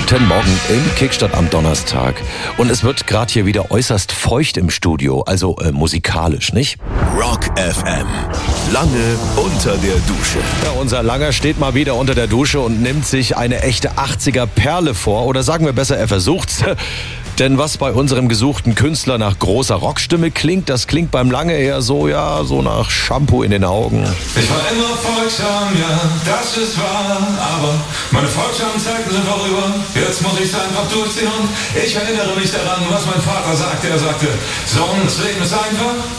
Guten Morgen im Kickstart am Donnerstag. Und es wird gerade hier wieder äußerst feucht im Studio, also musikalisch, nicht? Rock FM. Lange unter der Dusche. Ja, unser Langer steht mal wieder unter der Dusche und nimmt sich eine echte 80er-Perle vor. Oder sagen wir besser, er versucht's. Denn was bei unserem gesuchten Künstler nach großer Rockstimme klingt, das klingt beim Lange eher so, ja, so nach Shampoo in den Augen. Ich war immer folgsam, ja, das ist wahr, aber meine folgsamen Zeiten sind vorüber. Jetzt muss ich's einfach durchziehen und ich erinnere mich daran, was mein Vater sagte. Er sagte, Sohn, das Leben ist einfach.